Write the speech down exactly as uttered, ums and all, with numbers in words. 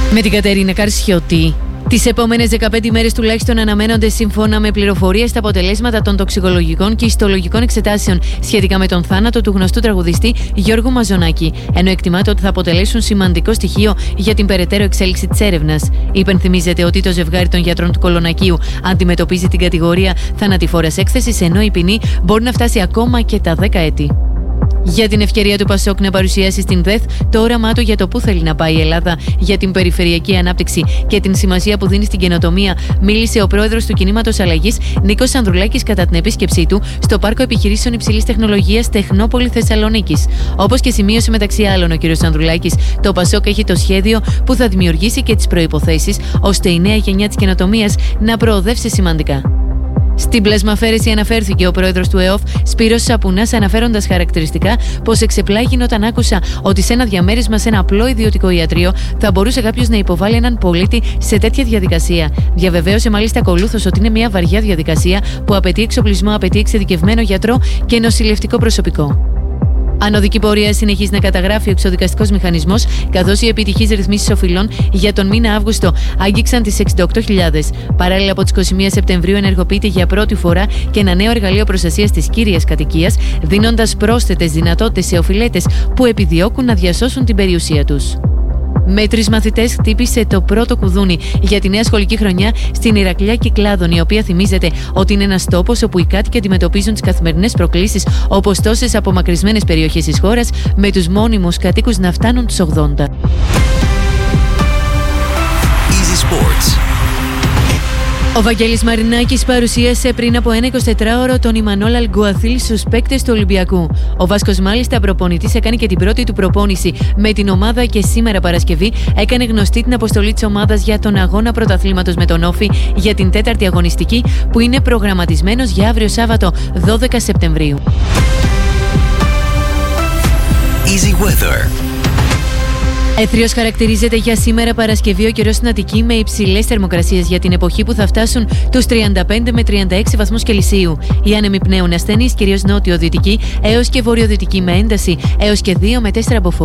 Με την Κατερίνα Καρσιώτη. Τις επόμενες δεκαπέντε ημέρες τουλάχιστον αναμένονται, σύμφωνα με πληροφορίες, τα αποτελέσματα των τοξικολογικών και ιστολογικών εξετάσεων σχετικά με τον θάνατο του γνωστού τραγουδιστή Γιώργου Μαζονάκη, ενώ εκτιμάται ότι θα αποτελέσουν σημαντικό στοιχείο για την περαιτέρω εξέλιξη της έρευνας. Υπενθυμίζεται ότι το ζευγάρι των γιατρών του Κολονακίου αντιμετωπίζει την κατηγορία θανατηφόρας έκθεσης, ενώ η ποινή μπορεί να φτάσει ακόμα και τα δέκα έτη. Για την ευκαιρία του Πασόκ να παρουσιάσει στην ΔΕΘ το όραμά του για το πού θέλει να πάει η Ελλάδα για την περιφερειακή ανάπτυξη και την σημασία που δίνει στην καινοτομία, μίλησε ο πρόεδρος του Κινήματος Αλλαγής, Νίκος Ανδρουλάκης, κατά την επίσκεψή του στο Πάρκο Επιχειρήσεων Υψηλής Τεχνολογίας Τεχνόπολη Θεσσαλονίκης. Όπως και σημείωσε μεταξύ άλλων ο κ. Ανδρουλάκης, το Πασόκ έχει το σχέδιο που θα δημιουργήσει και τις προϋποθέσεις ώστε η νέα γενιά της καινοτομίας να προοδεύσει σημαντικά. Στην πλασμαφέρεση αναφέρθηκε ο πρόεδρος του ΕΟΦ, Σπύρος Σαπουνάς, αναφέροντας χαρακτηριστικά πως εξεπλάγινε όταν άκουσα ότι σε ένα διαμέρισμα σε ένα απλό ιδιωτικό ιατρείο θα μπορούσε κάποιος να υποβάλει έναν πολίτη σε τέτοια διαδικασία. Διαβεβαίωσε μάλιστα ακολούθως ότι είναι μια βαριά διαδικασία που απαιτεί εξοπλισμό, απαιτεί εξειδικευμένο γιατρό και νοσηλευτικό προσωπικό. Ανωδική πορεία συνεχίζει να καταγράφει ο εξωδικαστικός μηχανισμός, καθώς οι επιτυχείς ρυθμίσεις οφειλών για τον μήνα Αύγουστο άγγιξαν τις εξήντα οκτώ χιλιάδες. Παράλληλα, από τις είκοσι μία Σεπτεμβρίου ενεργοποιείται για πρώτη φορά και ένα νέο εργαλείο προστασίας της κύριας κατοικίας, δίνοντας πρόσθετες δυνατότητες σε οφειλέτες που επιδιώκουν να διασώσουν την περιουσία τους. Με τρεις μαθητές χτύπησε το πρώτο κουδούνι για τη νέα σχολική χρονιά στην Ηρακλειά Κυκλάδων, η οποία θυμίζεται ότι είναι ένας τόπος όπου οι κάτοικοι αντιμετωπίζουν τις καθημερινές προκλήσεις, όπως τόσες απομακρυσμένες περιοχές της χώρας, με τους μόνιμους κατοίκους να φτάνουν τους ογδόντα. Easy Sports. Ο Βαγγέλης Μαρινάκης παρουσίασε πριν από ένα εικοσιτετράωρο τον Ιμανόλ Αλγκουαθίλ στους παίκτες του Ολυμπιακού. Ο Βάσκος, μάλιστα προπονητής, έκανε και την πρώτη του προπόνηση με την ομάδα και σήμερα Παρασκευή έκανε γνωστή την αποστολή της ομάδας για τον αγώνα πρωταθλήματος με τον Όφη για την τέταρτη αγωνιστική, που είναι προγραμματισμένος για αύριο Σάββατο δώδεκα Σεπτεμβρίου. Easy Weather. Έθριος χαρακτηρίζεται για σήμερα Παρασκευή ο καιρός στην Αττική, με υψηλές θερμοκρασίες για την εποχή που θα φτάσουν τους τριάντα πέντε με τριάντα έξι βαθμούς Κελσίου. Οι άνεμοι πνέουν ασθενείς, κυρίως νότιο-δυτική έως και βορειοδυτική με ένταση, έως και δύο με τέσσερα από